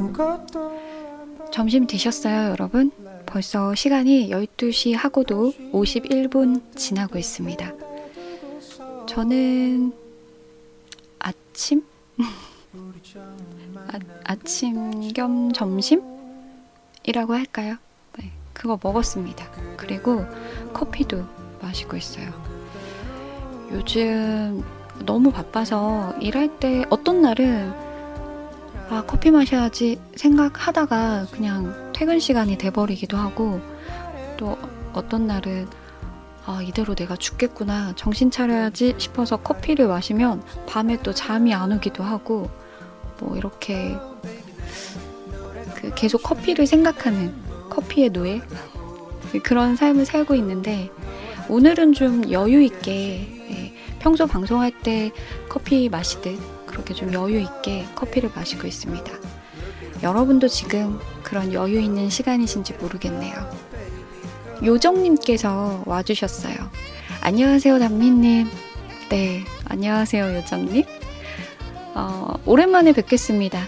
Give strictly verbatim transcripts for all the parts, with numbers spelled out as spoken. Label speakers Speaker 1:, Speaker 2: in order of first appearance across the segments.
Speaker 1: 점심 드셨어요, 여러분? 벌써 시간이 열두 시 하고도 오십일 분 지나고 있습니다. 저는 아침? 아, 아침 겸 점심이라고 할까요? 네, 그거 먹었습니다. 그리고 커피도 마시고 있어요. 요즘 너무 바빠서 일할 때 어떤 날은 아, 커피 마셔야지 생각하다가 그냥 퇴근 시간이 돼버리기도 하고, 또 어떤 날은 아, 이대로 내가 죽겠구나, 정신 차려야지 싶어서 커피를 마시면 밤에 또 잠이 안 오기도 하고, 뭐 이렇게 그 계속 커피를 생각하는 커피의 노예? 그런 삶을 살고 있는데, 오늘은 좀 여유 있게, 예, 평소 방송할 때 커피 마시듯 그렇게 좀 여유 있게 커피를 마시고 있습니다. 여러분도 지금 그런 여유 있는 시간이신지 모르겠네요. 요정님께서 와주셨어요. 안녕하세요, 단미님. 네, 안녕하세요, 요정님. 어, 오랜만에 뵙겠습니다.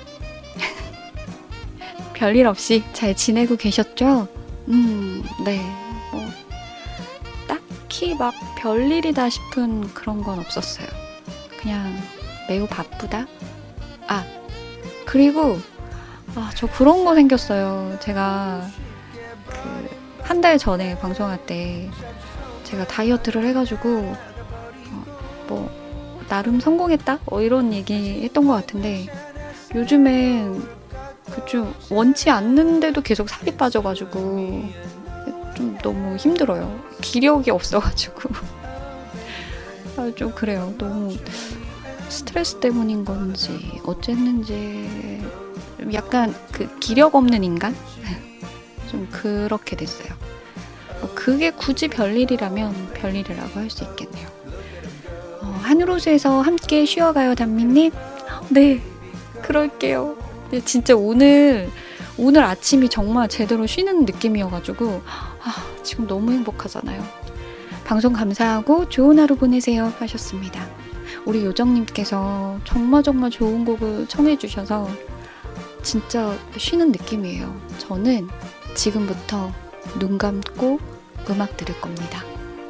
Speaker 1: 별일 없이 잘 지내고 계셨죠? 음, 네. 뭐, 딱히 막 별일이다 싶은 그런 건 없었어요. 그냥 매우 바쁘다? 아, 그리고 아, 저 그런 거 생겼어요. 제가 그 한 달 전에 방송할 때 제가 다이어트를 해가지고 어, 뭐 나름 성공했다? 어, 이런 얘기 했던 것 같은데, 요즘엔 그 좀 원치 않는데도 계속 살이 빠져가지고 좀 너무 힘들어요. 기력이 없어가지고 아, 좀 그래요. 너무 스트레스 때문인 건지 어쨌는지 약간 그 기력 없는 인간? 좀 그렇게 됐어요. 그게 굳이 별일이라면 별일이라고 할 수 있겠네요. 어, 하늘호수에서 함께 쉬어가요, 단미님? 네, 그럴게요. 진짜 오늘 오늘 아침이 정말 제대로 쉬는 느낌이어가지고 아, 지금 너무 행복하잖아요. 방송 감사하고 좋은 하루 보내세요 하셨습니다. 우리 요정님께서 정말 정말 좋은 곡을 청해주셔서 진짜 쉬는 느낌이에요. 저는 지금부터 눈 감고 음악 들을 겁니다.